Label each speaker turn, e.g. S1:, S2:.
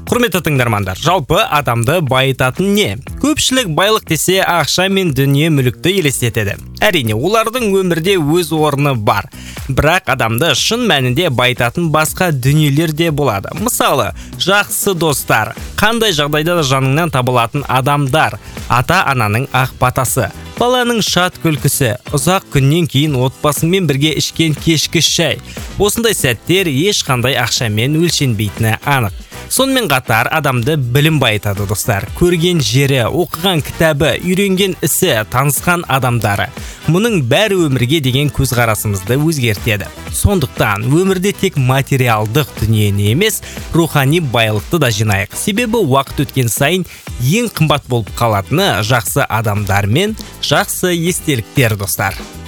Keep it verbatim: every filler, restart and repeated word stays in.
S1: Құрметті тыңдармандар, жалпы адамды байытатын не? Көпшілік байлық десе ақша мен дүние мүлікті елестетеді. Әрине, олардың өмірде өз орны бар. Бірақ адамды шын мәнінде байытатын басқа дүниелер де болады. Мысалы, жақсы достар, қандай жағдайда да жаныңнан табылатын адамдар, ата-ананың ақ батасы, баланың шат күлкісі, ұзақ күннен кейін отбасыңмен бірге ішкен кешкі шай. Осындай сәттер ешқандай ақшамен өлшенбейтіні анық. Сонымен қатар адамды білім байытады достар. Көрген жері, оқыған кітабы, үйренген ісі, танысқан адамдары. Мұның бәрі өмірге деген көзқарасымызды өзгертеді. Сондықтан өмірде тек материалдық дүниені емес, рухани байлықты да жинайық. Себебі уақыт өткен сайын ең қымбат болып қалатыны жақсы адамдар мен жақсы естеліктер достар.